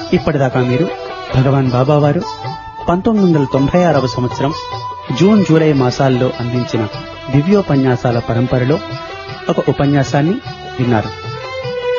ఇప్పటిదాకా మీరు భగవాన్ బాబా వారు 1996వ సంవత్సరం జూన్ జూలై మాసాల్లో అందించిన దివ్యోపన్యాసాల పరంపరలో ఒక ఉపన్యాసాన్ని విన్నారు.